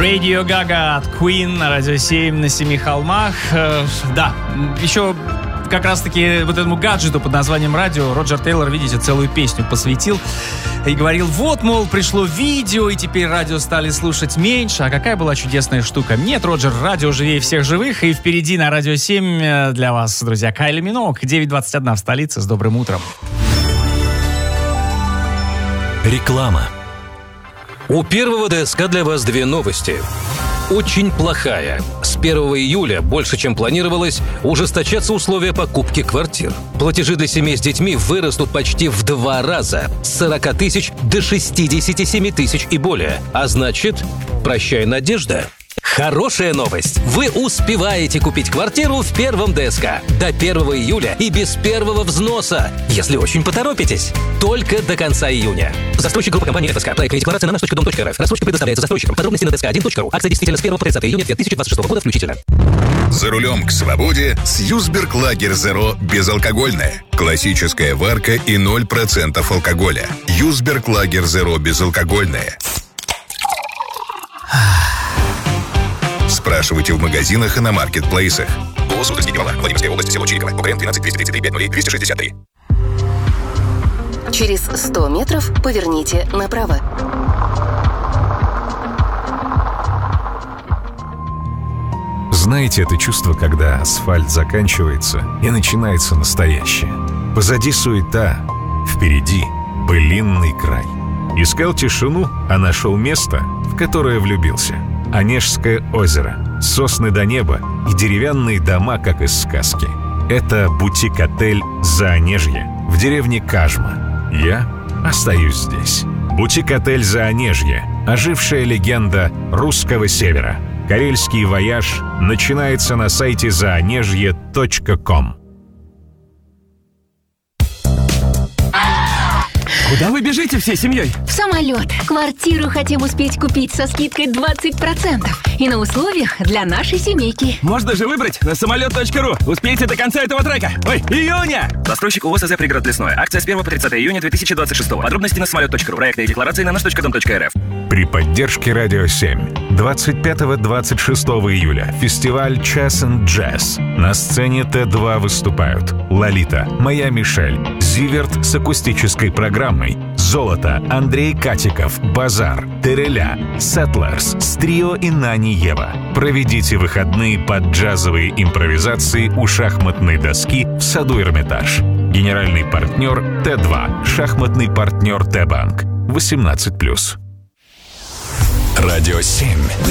Radio Gaga от Queen на Радио 7 на Семи холмах. Да, еще как раз-таки вот этому гаджету под названием радио Роджер Тейлор, видите, целую песню посвятил. И говорил, вот, мол, пришло видео, и теперь радио стали слушать меньше. А какая была чудесная штука. Нет, Роджер, радио живее всех живых. И впереди на Радио 7 для вас, друзья, Кайли Миноуг. 9:21 в столице. С добрым утром. Реклама. У первого ДСК для вас две новости. Очень плохая. С 1 июля, больше чем планировалось, ужесточатся условия покупки квартир. Платежи для семей с детьми вырастут почти в 2 раза. С 40 тысяч до 67 тысяч и более. А значит, прощай, надежда. Хорошая новость! Вы успеваете купить квартиру в первом ДСК до 1 июля и без первого взноса, если очень поторопитесь. Только до конца июня. Застройщик группы компании ФСК. Проектная декларация на наш.дом.рф. Рассрочка предоставляется застройщикам. Подробности на dsk1.ru. Акция действительно с 1 по 30 июня 2026 года включительно. За рулем к свободе с Юсберг Лагер Zero безалкогольное. Классическая варка и 0% алкоголя. Юсберг Лагер Zero безалкогольное. Спрашивайте в магазинах и на маркетплейсах. ООО «Суздальский Невала», Владимирская область, село Чириково, УКМ 12 233 50 263. Через 100 метров поверните направо. Знаете это чувство, когда асфальт заканчивается и начинается настоящее? Позади суета, впереди былинный край. Искал тишину, а нашел место, в которое влюбился. Онежское озеро, сосны до неба и деревянные дома, как из сказки. Это бутик-отель «Заонежье» в деревне Кажма. Я остаюсь здесь. Бутик-отель «Заонежье» – ожившая легенда русского севера. Карельский вояж начинается на сайте zaonezhye.com. Куда вы бежите всей семьей? В самолет. Квартиру хотим успеть купить со скидкой 20%. И на условиях для нашей семейки. Можно же выбрать на самолет.ру. Успейте до конца этого трека. Ой, июня! Застройщик ООО «СЗ Пригород Лесной». Акция с 1 по 30 июня 2026. Подробности на самолет.ру. Проектные декларации на наш.дом.рф. При поддержке Радио 7 25-26 июля фестиваль «Час and Jazz». На сцене Т2 выступают Лолита, Моя Мишель, Зиверт с акустической программой, Золото, Андрей Катиков, Базар, Тереля, Settlers, Стрио и Нани Ева. Проведите выходные под джазовые импровизации у шахматной доски в саду Эрмитаж. Генеральный партнер Т2, шахматный партнер Т-банк. 18+. Радио 7.